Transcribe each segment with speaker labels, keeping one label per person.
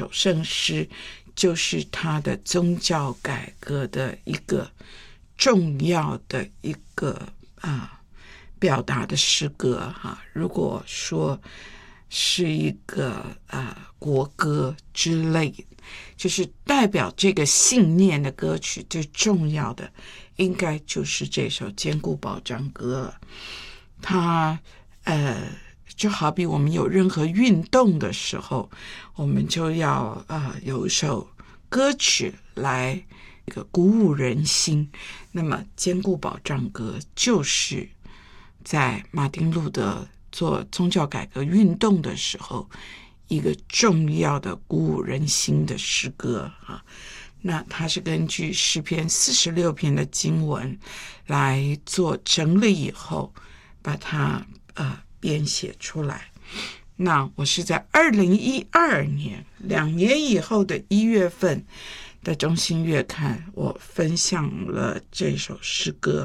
Speaker 1: 首圣诗就是他的宗教改革的一个重要的一个表达的诗歌如果说是一个国歌之类的，就是代表这个信念的歌曲，最重要的应该就是这首坚固保障歌了。它就好比我们有任何运动的时候，我们就要有一首歌曲来鼓舞人心。那么坚固保障歌就是在马丁路德做宗教改革运动的时候一个重要的鼓舞人心的诗歌那它是根据诗篇46篇的经文来做整理以后把它编写出来。那我是在2012年2年以后的1月份的中心月刊，我分享了这首诗歌。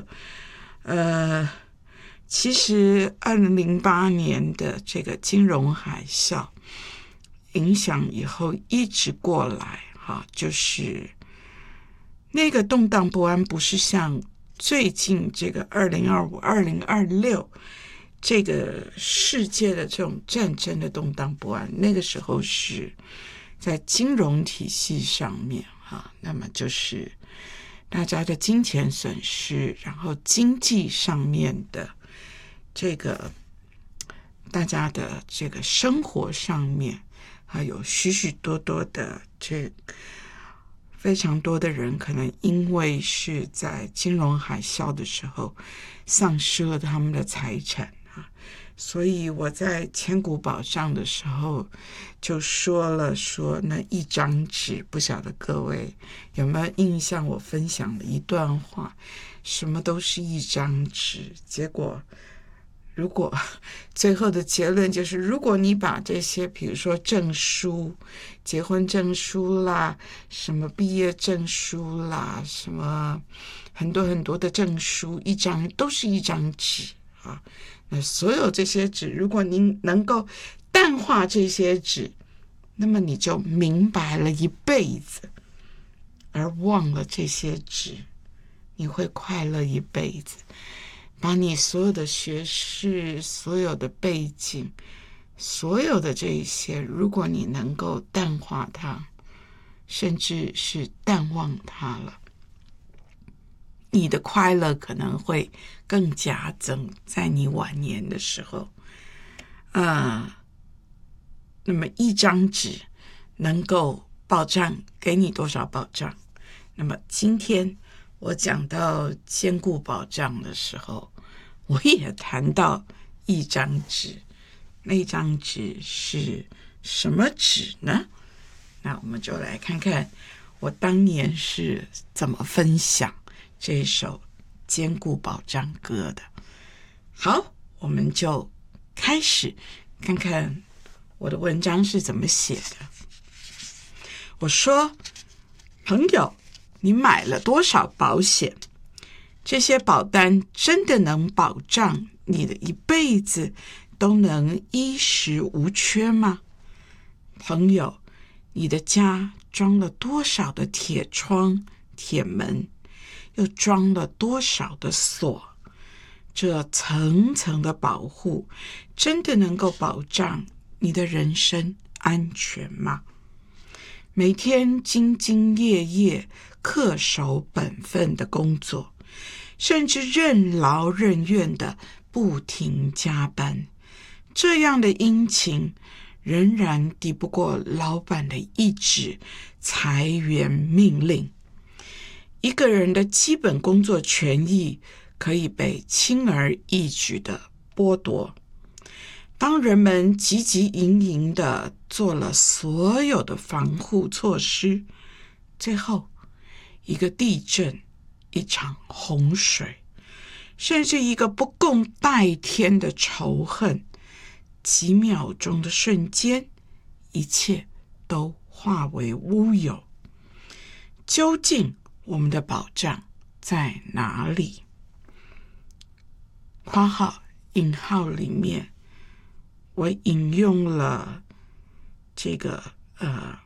Speaker 1: 其实2008年的这个金融海啸影响以后一直过来就是那个动荡不安不是像最近这个2025、2026这个世界的这种战争的动荡不安，那个时候是在金融体系上面那么就是大家的金钱损失，然后经济上面的这个大家的这个生活上面还有许许多多的非常多的人可能因为是在金融海啸的时候丧失了他们的财产所以我在千古保障的时候就说那一张纸，不晓得各位有没有印象，我分享了一段话，什么都是一张纸，结果如果最后的结论就是，如果你把这些比如说证书，结婚证书啦，什么毕业证书啦，什么很多很多的证书，一张都是一张纸那所有这些纸，如果您能够淡化这些纸，那么你就明白了一辈子，而忘了这些纸，你会快乐一辈子。把你所有的学识，所有的背景，所有的这一些，如果你能够淡化它，甚至是淡忘它了，你的快乐可能会更加增，在你晚年的时候那么一张纸能够保障给你多少保障？那么今天我讲到坚固保障的时候，我也谈到一张纸，那张纸是什么纸呢？那我们就来看看我当年是怎么分享这首坚固保障歌的。好，我们就开始看看我的文章是怎么写的。我说，朋友，你买了多少保险？这些保单真的能保障你的一辈子都能衣食无缺吗？朋友，你的家装了多少的铁窗、铁门，又装了多少的锁？这层层的保护真的能够保障你的人身安全吗？每天兢兢业业、恪守本分的工作，甚至任劳任怨的不停加班，这样的殷勤仍然抵不过老板的一纸裁员命令。一个人的基本工作权益可以被轻而易举的剥夺。当人们汲汲营营的做了所有的防护措施，最后一个地震，一场洪水，甚至一个不共戴天的仇恨，几秒钟的瞬间，一切都化为乌有。究竟我们的保障在哪里？括号引号里面我引用了这个